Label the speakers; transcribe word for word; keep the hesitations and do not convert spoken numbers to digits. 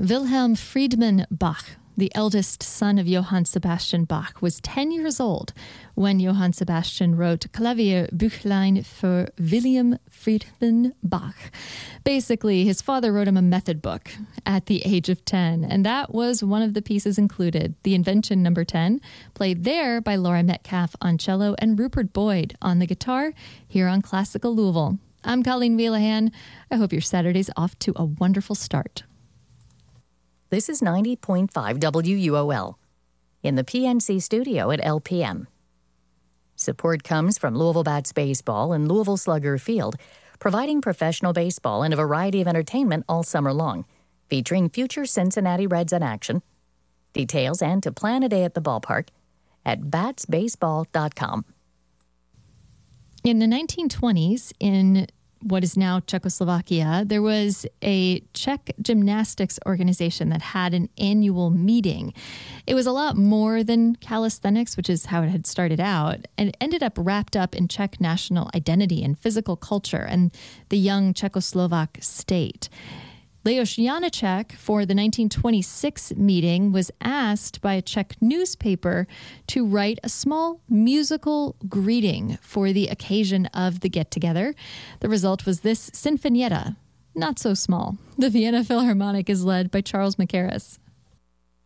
Speaker 1: Wilhelm Friedman Bach, the eldest son of Johann Sebastian Bach, was ten years old when Johann Sebastian wrote Klavierbüchlein für William Friedman Bach. Basically, his father wrote him a method book at the age of ten, and that was one of the pieces included, the Invention Number ten, played there by Laura Metcalf on cello and Rupert Boyd on the guitar here on Classical Louisville. I'm Colleen Wheelahan. I hope your Saturday's off to a wonderful start.
Speaker 2: This is ninety point five W U O L in the P N C studio at L P M. Support comes from Louisville Bats Baseball and Louisville Slugger Field, providing professional baseball and a variety of entertainment all summer long, featuring future Cincinnati Reds in action. Details and to plan a day at the ballpark at bats baseball dot com.
Speaker 1: In the nineteen twenties, in what is now Czechoslovakia, there was a Czech gymnastics organization that had an annual meeting. It was a lot more than calisthenics, which is how it had started out, and it ended up wrapped up in Czech national identity and physical culture and the young Czechoslovak state. Leos Janáček, for the nineteen twenty-six meeting, was asked by a Czech newspaper to write a small musical greeting for the occasion of the get-together. The result was this sinfonietta, not so small. The Vienna Philharmonic is led by Charles Mackerras.